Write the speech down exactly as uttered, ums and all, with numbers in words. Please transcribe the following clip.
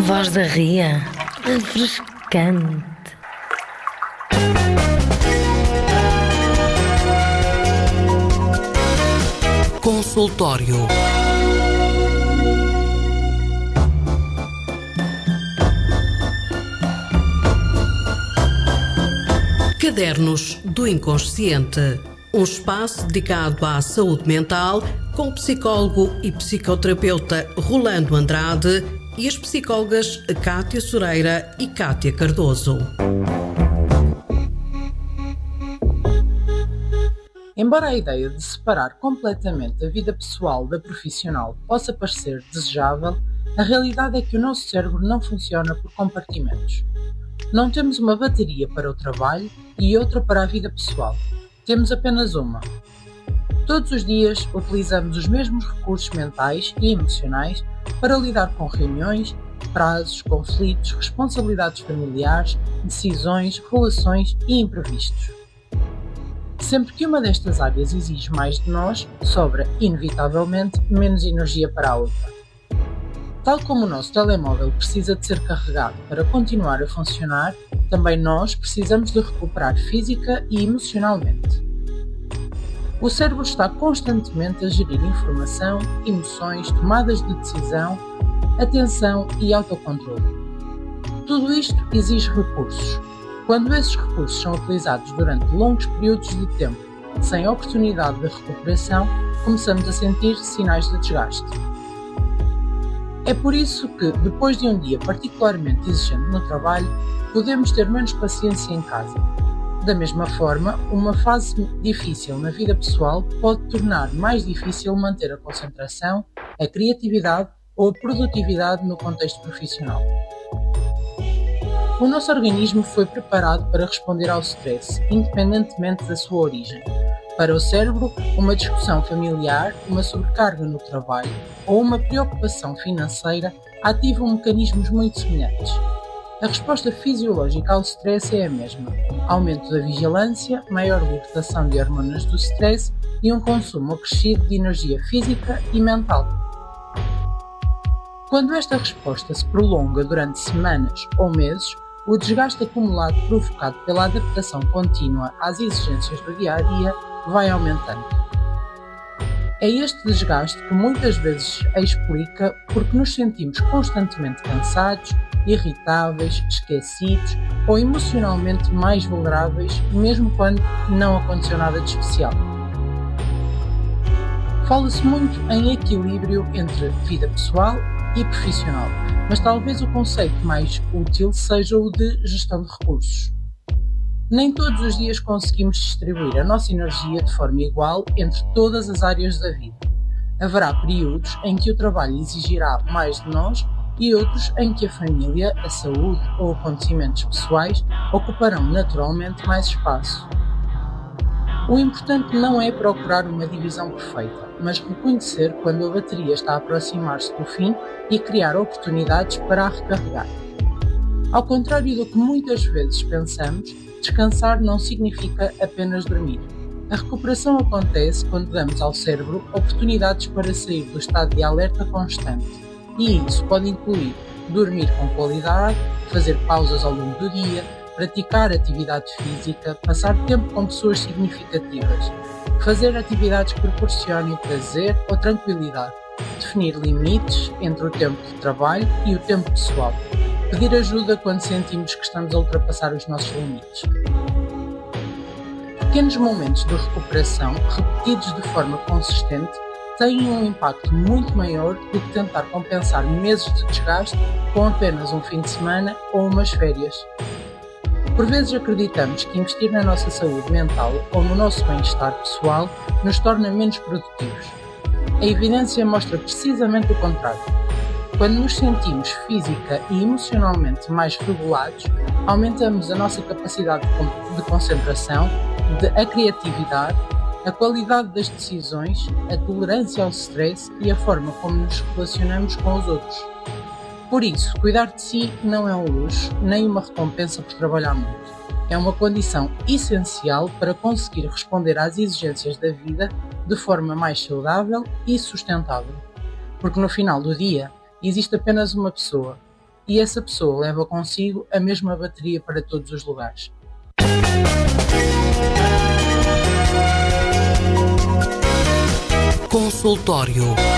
voz da Ria, refrescante. Consultório. Cadernos do Inconsciente, um espaço dedicado à saúde mental com o psicólogo e psicoterapeuta Rolando Andrade e as psicólogas Cátia Soreira e Cátia Cardoso. Embora a ideia de separar completamente a vida pessoal da profissional possa parecer desejável, a realidade é que o nosso cérebro não funciona por compartimentos. Não temos uma bateria para o trabalho e outra para a vida pessoal. Temos apenas uma. Todos os dias utilizamos os mesmos recursos mentais e emocionais para lidar com reuniões, prazos, conflitos, responsabilidades familiares, decisões, relações e imprevistos. Sempre que uma destas áreas exige mais de nós, sobra, inevitavelmente, menos energia para a outra. Tal como o nosso telemóvel precisa de ser carregado para continuar a funcionar, também nós precisamos de recuperar física e emocionalmente. O cérebro está constantemente a gerir informação, emoções, tomadas de decisão, atenção e autocontrole. Tudo isto exige recursos. Quando esses recursos são utilizados durante longos períodos de tempo, sem oportunidade de recuperação, começamos a sentir sinais de desgaste. É por isso que, depois de um dia particularmente exigente no trabalho, podemos ter menos paciência em casa. Da mesma forma, uma fase difícil na vida pessoal pode tornar mais difícil manter a concentração, a criatividade ou a produtividade no contexto profissional. O nosso organismo foi preparado para responder ao stress, independentemente da sua origem. Para o cérebro, uma discussão familiar, uma sobrecarga no trabalho ou uma preocupação financeira ativam mecanismos muito semelhantes. A resposta fisiológica ao stress é a mesma: aumento da vigilância, maior libertação de hormonas do stress e um consumo acrescido de energia física e mental. Quando esta resposta se prolonga durante semanas ou meses, o desgaste acumulado provocado pela adaptação contínua às exigências do dia-a-dia vai aumentando. É este desgaste que muitas vezes explica porque nos sentimos constantemente cansados, irritáveis, esquecidos ou emocionalmente mais vulneráveis, mesmo quando não aconteceu nada de especial. Fala-se muito em equilíbrio entre vida pessoal e profissional, mas talvez o conceito mais útil seja o de gestão de recursos. Nem todos os dias conseguimos distribuir a nossa energia de forma igual entre todas as áreas da vida. Haverá períodos em que o trabalho exigirá mais de nós e outros em que a família, a saúde ou acontecimentos pessoais ocuparão naturalmente mais espaço. O importante não é procurar uma divisão perfeita, mas reconhecer quando a bateria está a aproximar-se do fim e criar oportunidades para a recarregar. Ao contrário do que muitas vezes pensamos, descansar não significa apenas dormir. A recuperação acontece quando damos ao cérebro oportunidades para sair do estado de alerta constante, e isso pode incluir dormir com qualidade, fazer pausas ao longo do dia, praticar atividade física, passar tempo com pessoas significativas, fazer atividades que proporcionem prazer ou tranquilidade, definir limites entre o tempo de trabalho e o tempo pessoal, pedir ajuda quando sentimos que estamos a ultrapassar os nossos limites. Pequenos momentos de recuperação, repetidos de forma consistente, têm um impacto muito maior do que tentar compensar meses de desgaste com apenas um fim de semana ou umas férias. Por vezes acreditamos que investir na nossa saúde mental ou no nosso bem-estar pessoal nos torna menos produtivos. A evidência mostra precisamente o contrário. Quando nos sentimos física e emocionalmente mais regulados, aumentamos a nossa capacidade de concentração, de a criatividade, a qualidade das decisões, a tolerância ao stress e a forma como nos relacionamos com os outros. Por isso, cuidar de si não é um luxo, nem uma recompensa por trabalhar muito. É uma condição essencial para conseguir responder às exigências da vida de forma mais saudável e sustentável. Porque no final do dia, existe apenas uma pessoa, e essa pessoa leva consigo a mesma bateria para todos os lugares. Consultório.